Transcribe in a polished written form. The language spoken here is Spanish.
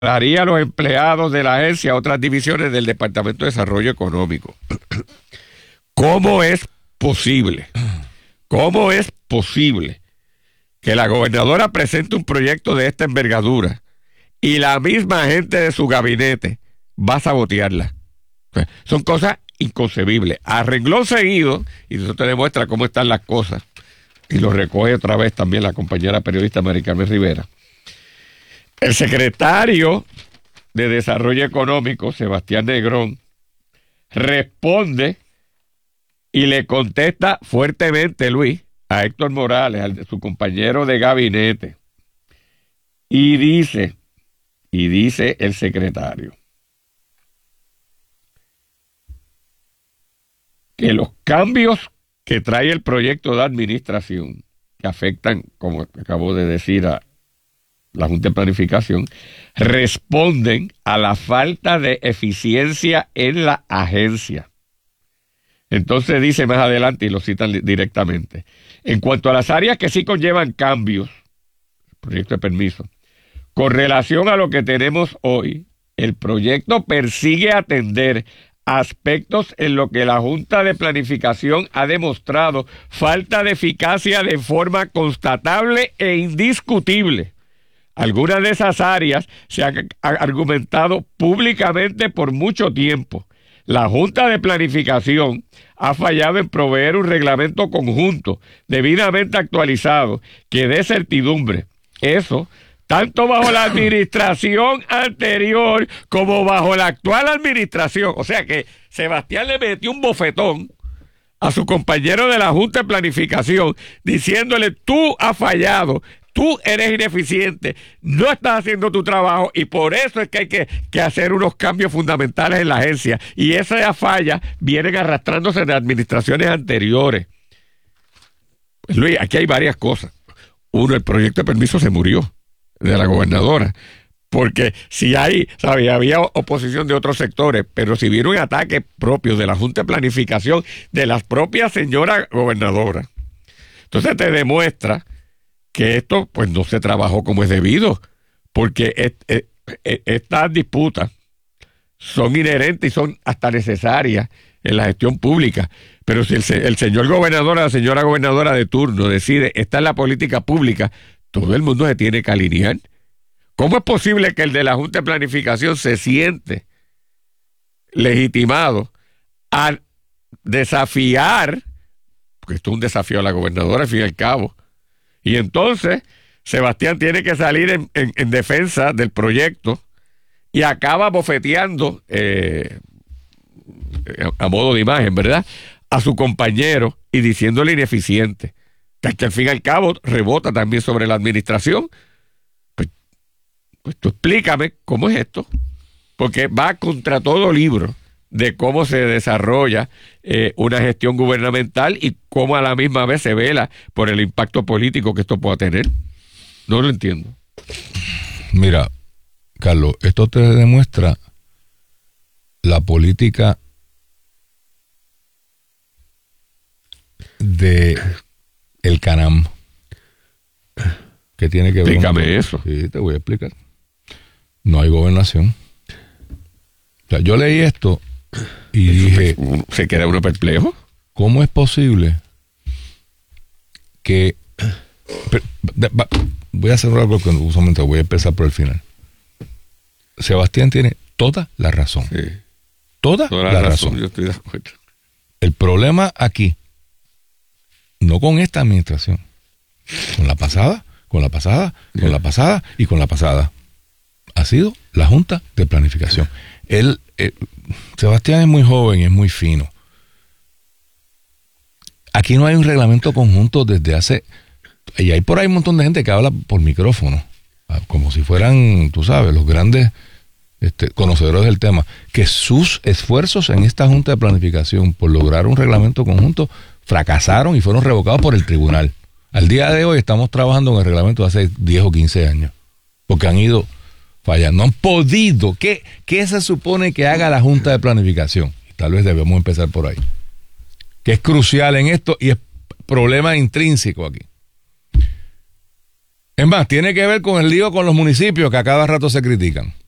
trasladaría a los empleados de la agencia a otras divisiones del Departamento de Desarrollo Económico. ¿Cómo es posible? ¿Cómo es posible que la gobernadora presente un proyecto de esta envergadura y la misma gente de su gabinete va a sabotearla? Son cosas inconcebibles. A renglón seguido, y eso te demuestra cómo están las cosas, y lo recoge otra vez también la compañera periodista Mary Carmen Rivera. El secretario de Desarrollo Económico, Sebastián Negrón, responde y le contesta fuertemente, Luis, a Héctor Morales, a su compañero de gabinete, y dice el secretario que los cambios que trae el proyecto de administración, que afectan, como acabo de decir, a la Junta de Planificación, responden a la falta de eficiencia en la agencia. Entonces dice más adelante, y lo citan directamente, en cuanto a las áreas que sí conllevan cambios, proyecto de permiso, con relación a lo que tenemos hoy, el proyecto persigue atender aspectos en lo que la Junta de Planificación ha demostrado falta de eficacia de forma constatable e indiscutible. Algunas de esas áreas se han argumentado públicamente por mucho tiempo. La Junta de Planificación ha fallado en proveer un reglamento conjunto debidamente actualizado que dé certidumbre. Eso, tanto bajo la administración anterior como bajo la actual administración. O sea que Sebastián le metió un bofetón a su compañero de la Junta de Planificación diciéndole: tú has fallado, tú eres ineficiente, no estás haciendo tu trabajo, y por eso es que hay que hacer unos cambios fundamentales en la agencia. Y esas fallas vienen arrastrándose de administraciones anteriores. Pues Luis, aquí hay varias cosas. Uno, el proyecto de permiso se murió de la gobernadora, porque si hay, ¿sabes? Había oposición de otros sectores, pero si vieron ataques propios de la Junta de Planificación, de las propias señoras gobernadoras, entonces te demuestra que esto pues no se trabajó como es debido, porque estas disputas son inherentes y son hasta necesarias en la gestión pública. Pero si el señor gobernador o la señora gobernadora de turno decide esta es la política pública, todo el mundo se tiene que alinear. ¿Cómo es posible que el de la Junta de Planificación se siente legitimado a desafiar, porque esto es un desafío a la gobernadora al fin y al cabo, y entonces Sebastián tiene que salir en defensa del proyecto y acaba bofeteando a modo de imagen, ¿verdad?, a su compañero y diciéndole ineficiente, que al fin y al cabo rebota también sobre la administración? Pues tú explícame cómo es esto, porque va contra todo libro de cómo se desarrolla una gestión gubernamental y cómo a la misma vez se vela por el impacto político que esto pueda tener. No lo entiendo. Mira, Carlos, esto te demuestra la política de el Canam. ¿Qué tiene que ver? Explícame eso. Sí, te voy a explicar. No hay gobernación. O sea, yo leí esto y dije, ¿se queda uno perplejo? ¿Cómo es posible que... Voy a hacer algo que usualmente voy a empezar por el final. Sebastián tiene toda la razón. Sí. Toda la razón. Yo estoy de acuerdo. El problema aquí, no con esta administración, con la pasada, con la pasada, con la pasada y con la pasada, ha sido la Junta de Planificación. Sebastián es muy joven, es muy fino. Aquí no hay un reglamento conjunto desde hace... Y hay por ahí un montón de gente que habla por micrófono, como si fueran, tú sabes, los grandes conocedores del tema, que sus esfuerzos en esta Junta de Planificación por lograr un reglamento conjunto fracasaron y fueron revocados por el tribunal. Al día de hoy estamos trabajando en el reglamento de hace 10 o 15 años, porque han ido fallando, no han podido. ¿Qué se supone que haga la Junta de Planificación? Tal vez debemos empezar por ahí, que es crucial en esto y es problema intrínseco aquí. Es más, tiene que ver con el lío con los municipios que a cada rato se critican.